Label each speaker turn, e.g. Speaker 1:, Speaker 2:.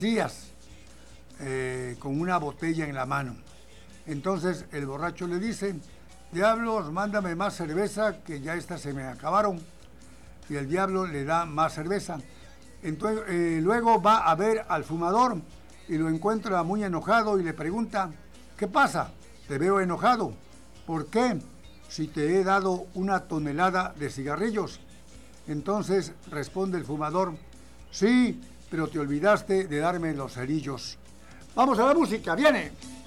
Speaker 1: días con una botella en la mano. Entonces el borracho le dice: diablos, mándame más cerveza, que ya estas se me acabaron. Y el diablo le da más cerveza. Entonces, luego va a ver al fumador y lo encuentra muy enojado y le pregunta: ¿qué pasa? Te veo enojado. ¿Por qué? Si te he dado una tonelada de cigarrillos. Entonces responde el fumador: sí, pero te olvidaste de darme los cerillos. Vamos a la música, viene.